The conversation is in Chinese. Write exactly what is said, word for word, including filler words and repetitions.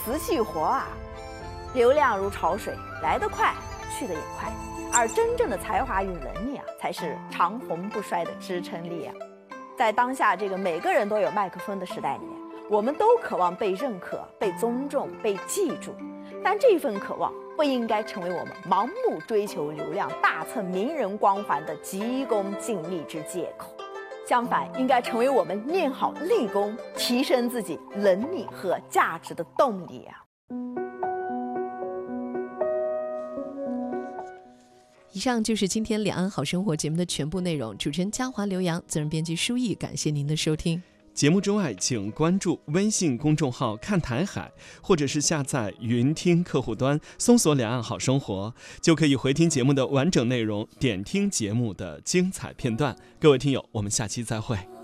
瓷器活啊，流量如潮水，来得快，去得也快。而真正的才华与能力啊，才是长红不衰的支撑力啊。在当下这个每个人都有麦克风的时代里面，我们都渴望被认可、被尊重、被记住。但这份渴望不应该成为我们盲目追求流量、大蹭名人光环的急功近利之借口。相反，应该成为我们练好内功、提升自己能力和价值的动力啊。 以上就是今天两岸好生活节目的全部内容。主持人嘉华、刘洋，责任编辑舒毅，感谢您的收听。 节目之外，请关注微信公众号看台海，或者是下载云听客户端，搜索两岸好生活，就可以回听节目的完整内容，点听节目的精彩片段。各位听友，我们下期再会。